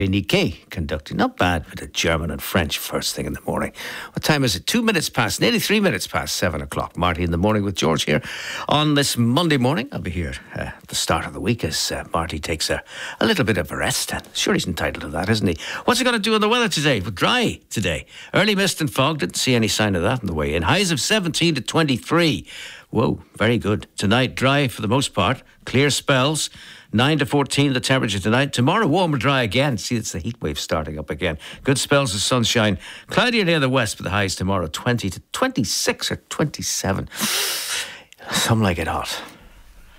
Nikkei conducting. Not bad with the German and French first thing in the morning. What time is it? 2 minutes past, nearly 3 minutes past 7 o'clock. Marty in the morning with George here on this Monday morning. I'll be here at the start of the week as Marty takes a little bit of a rest. And sure, he's entitled to that, isn't he? What's he going to do on the weather today? Well, dry today. Early mist and fog. Didn't see any sign of that on the way in. Highs of 17 to 23. Whoa, very good. Tonight, dry for the most part. Clear spells. 9 to 14 the temperature tonight. Tomorrow warm and dry again. See, it's the heat wave starting up again. Good spells of sunshine. Cloudy near the west with the highs tomorrow 20 to 26 or 27. Some like it hot.